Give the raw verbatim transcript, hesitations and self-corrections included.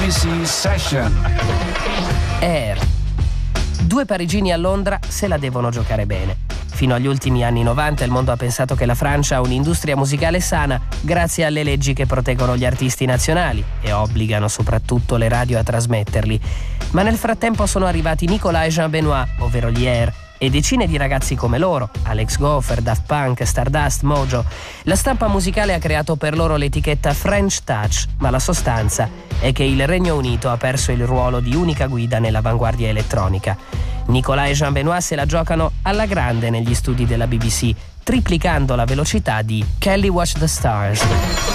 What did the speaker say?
B C Session. Air. Due parigini a Londra se la devono giocare bene. Fino agli ultimi anni novanta il mondo ha pensato che la Francia ha un'industria musicale sana grazie alle leggi che proteggono gli artisti nazionali e obbligano soprattutto le radio a trasmetterli. Ma nel frattempo sono arrivati Nicolas e Jean Benoit, ovvero gli Air, e decine di ragazzi come loro, Alex Gopher, Daft Punk, Stardust, Mojo. La stampa musicale ha creato per loro l'etichetta French Touch, ma la sostanza è che il Regno Unito ha perso il ruolo di unica guida nell'avanguardia elettronica. Nicolas e Jean Benoit se la giocano alla grande negli studi della B B C, triplicando la velocità di Kelly Watch the Stars.